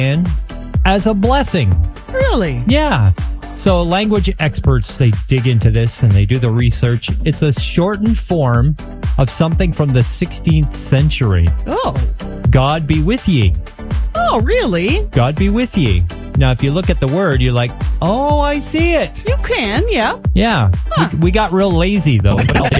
as a blessing. Really? Yeah. So language experts, they dig into this and they do the research. It's a shortened form of something from the 16th century. Oh. God be with ye. Oh, really? God be with ye. Now, if you look at the word, you're like, oh, I see it. You can, yeah. Yeah. We got real lazy, though.